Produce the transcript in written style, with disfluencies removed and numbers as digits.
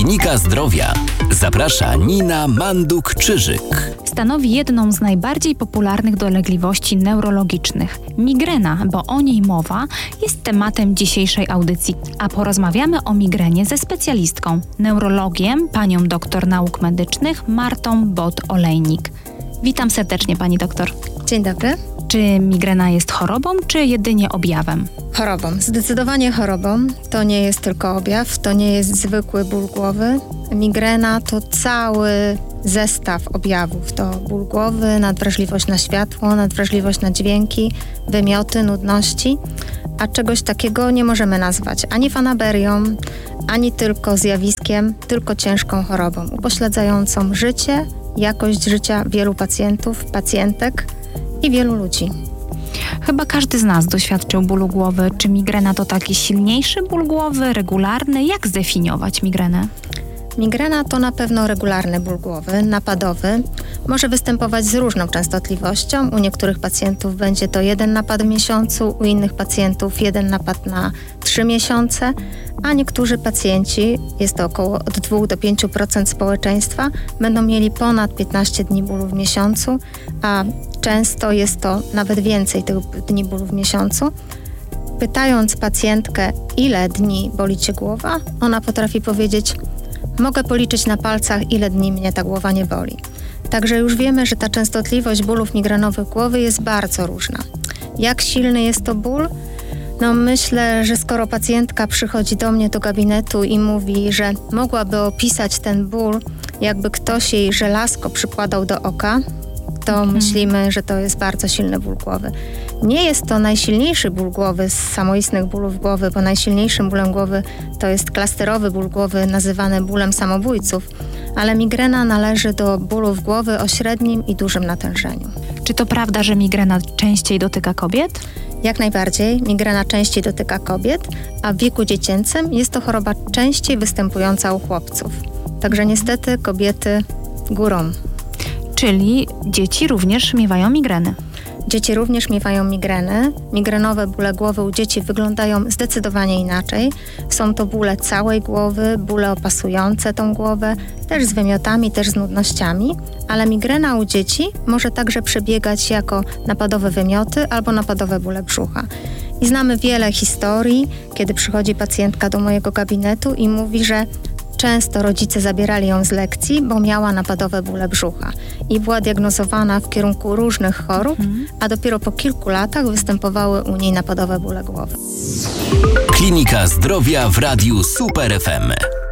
Klinika Zdrowia. Zaprasza Nina Manduk-Czyżyk. Stanowi jedną z najbardziej popularnych dolegliwości neurologicznych. Migrena, bo o niej mowa, jest tematem dzisiejszej audycji. A porozmawiamy o migrenie ze specjalistką, neurologiem, panią doktor nauk medycznych Martą Bot-Olejnik. Witam serdecznie, pani doktor. Dzień dobry. Czy migrena jest chorobą, czy jedynie objawem? Chorobą. Zdecydowanie chorobą. To nie jest tylko objaw, to nie jest zwykły ból głowy. Migrena to cały zestaw objawów. To ból głowy, nadwrażliwość na światło, nadwrażliwość na dźwięki, wymioty, nudności. A czegoś takiego nie możemy nazwać ani fanaberią, ani tylko zjawiskiem, tylko ciężką chorobą, upośledzającą życie, jakość życia wielu pacjentów, pacjentek i wielu ludzi. Chyba każdy z nas doświadczył bólu głowy. Czy migrena to taki silniejszy ból głowy, regularny? Jak zdefiniować migrenę? Migrena to na pewno regularny ból głowy, napadowy. Może występować z różną częstotliwością. U niektórych pacjentów będzie to 1 napad w miesiącu, u innych pacjentów 1 napad na 3 miesiące, a niektórzy pacjenci, jest to około od 2 do 5% społeczeństwa, będą mieli ponad 15 dni bólu w miesiącu, a często jest to nawet więcej tych dni bólu w miesiącu. Pytając pacjentkę, ile dni boli cię głowa, ona potrafi powiedzieć: mogę policzyć na palcach, ile dni mnie ta głowa nie boli. Także już wiemy, że ta częstotliwość bólów migrenowych głowy jest bardzo różna. Jak silny jest to ból? Myślę, że skoro pacjentka przychodzi do mnie do gabinetu i mówi, że mogłaby opisać ten ból, jakby ktoś jej żelazko przykładał do oka, to myślimy, że to jest bardzo silny ból głowy. Nie jest to najsilniejszy ból głowy z samoistnych bólów głowy, bo najsilniejszym bólem głowy to jest klasterowy ból głowy nazywany bólem samobójców, ale migrena należy do bólów głowy o średnim i dużym natężeniu. Czy to prawda, że migrena częściej dotyka kobiet? Jak najbardziej, migrena częściej dotyka kobiet, a w wieku dziecięcym jest to choroba częściej występująca u chłopców. Także niestety kobiety górą. Czyli dzieci również miewają migreny. Dzieci również miewają migreny. Migrenowe bóle głowy u dzieci wyglądają zdecydowanie inaczej. Są to bóle całej głowy, bóle opasujące tą głowę, też z wymiotami, też z nudnościami, ale migrena u dzieci może także przebiegać jako napadowe wymioty albo napadowe bóle brzucha. I znamy wiele historii, kiedy przychodzi pacjentka do mojego gabinetu i mówi, że często rodzice zabierali ją z lekcji, bo miała napadowe bóle brzucha i była diagnozowana w kierunku różnych chorób, a dopiero po kilku latach występowały u niej napadowe bóle głowy. Klinika Zdrowia w Radiu Super FM.